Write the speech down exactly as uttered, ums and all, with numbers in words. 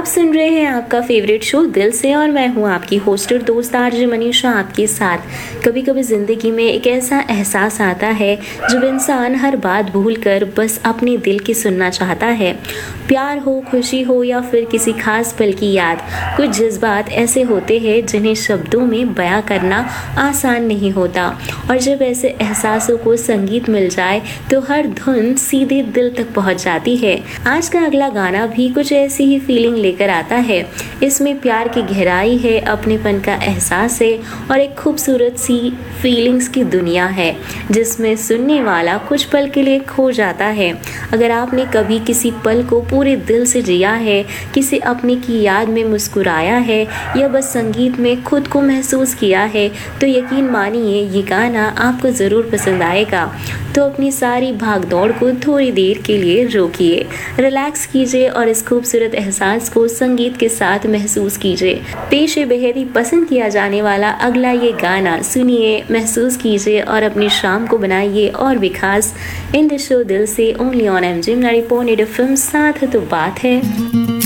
सुन रहे हैं आपका फेवरेट शो दिल से और मैं हूं आपकी होस्टर दोस्त आरजे मनीषा आपके साथ। कभी कभी जिंदगी में एक ऐसा एहसास आता है जब इंसान हर बात भूलकर बस अपने दिल की सुनना चाहता है। प्यार हो, खुशी हो या फिर किसी खास पल की याद, कुछ जज्बात ऐसे होते हैं जिन्हें शब्दों में बयां करना आसान नहीं होता। और जब ऐसे एहसासों को संगीत मिल जाए तो हर धुन सीधे दिल तक पहुंच जाती है। आज का अगला गाना भी कुछ ऐसी ही फीलिंग लेकर आता है। इसमें प्यार की गहराई है, अपनेपन का एहसास है और एक खूबसूरत सी फीलिंग्स की दुनिया है जिसमें सुनने वाला कुछ पल के लिए खो जाता है। अगर आपने कभी किसी पल को पूरे दिल से जिया है, किसी अपने की याद में मुस्कुराया है या बस संगीत में खुद को महसूस किया है, तो यकीन मानिए ये गाना आपको ज़रूर पसंद आएगा। तो अपनी सारी भागदौड़ को थोड़ी देर के लिए रोकिए, रिलैक्स कीजिए और इस खूबसूरत एहसास को संगीत के साथ महसूस कीजिए। पेश है बेहद ही पसंद किया जाने वाला अगला ये गाना, सुनिए, महसूस कीजिए और अपनी शाम को बनाइए और भी खास। इन द शो दिल से only on M G ninety point eight F M, साथ तो बात है।